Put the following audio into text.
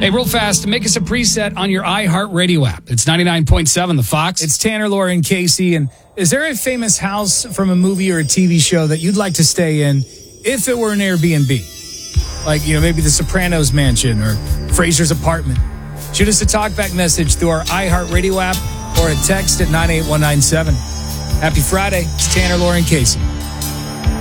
Hey, real fast, make us a preset on your iHeartRadio app. It's 99.7 The Fox. It's Tanner, Laura, and Casey. And is there a famous house from a movie or a TV show that you'd like to stay in if it were an Airbnb? Like, maybe the Sopranos mansion or Frasier's apartment. Shoot us a talkback message through our iHeartRadio app or a text at 98197. Happy Friday. It's Tanner, Laura, and Casey.